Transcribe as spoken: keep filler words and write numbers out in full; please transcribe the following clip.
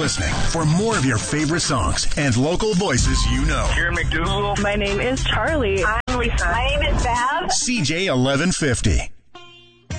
listening for more of your favorite songs and local voices you know. Karen McDougal. My name is Charlie. I'm Lisa. My name is Bev. C J eleven fifty.